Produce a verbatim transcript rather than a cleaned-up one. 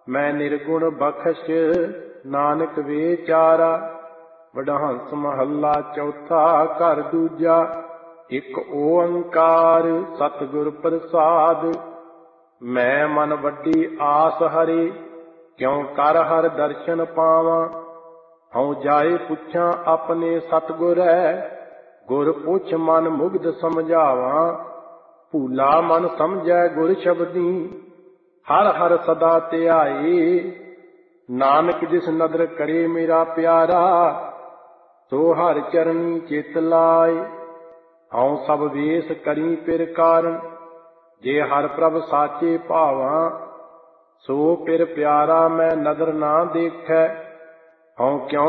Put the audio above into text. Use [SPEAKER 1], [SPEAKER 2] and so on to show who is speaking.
[SPEAKER 1] ਮੈਂ ਨਿਰਗੁਣ ਬਖਸ਼ ਨਾਨਕ ਵਿਚਾਰਾ। ਵਡਹੰਸ ਮਹੱਲਾ ਚੌਥਾ ਘਰ ਦੂਜਾ। ਇੱਕ ਓੰਕਾਰ ਸਤਿਗੁਰ ਪ੍ਰਸਾਦਿ। ਮੈਂ ਮਨ ਵੱਡੀ ਆਸ ਹਰੇ, ਕਿਉ ਕਰ ਹਰ ਦਰਸ਼ਨ ਪਾਵਾਂ। ਹਉ ਜਾਏ ਪੁੱਛਾਂ ਆਪਣੇ ਸਤਿਗੁਰੈ, ਗੁਰ ਪੁੱਛ ਮਨ ਮੁਗਧ ਸਮਝਾਵਾਂ। ਭੂਲਾ ਮਨ ਸਮਝੈ ਗੁਰ ਸ਼ਬਦੀ, ਹਰ ਹਰ ਸਦਾ ਧਿਆਏ। ਨਾਨਕ ਜਿਸ ਨਦਰ ਕਰੇ ਮੇਰਾ ਪਿਆਰਾ, ਸੋ ਹਰ ਚਰਨੀ ਚਿਤ ਲਾਏ। ਹਉ ਸਭ ਵੇਸ ਕਰੀ ਪਿਰ ਕਾਰਨ, ਜੇ ਹਰ ਪ੍ਰਭ ਸਾਚੇ ਭਾਵਾਂ। ਸੋ ਪਿਰ ਪਿਆਰਾ ਮੈਂ ਨਦਰ ਨਾ ਦੇਖੈ, ਹਉ ਕਿਉ